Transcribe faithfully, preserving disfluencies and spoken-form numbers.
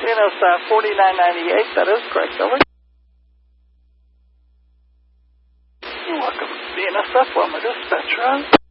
Venus uh, forty-nine ninety-eight, that is correct, over. You're welcome, V N S F, well, my dispatcher.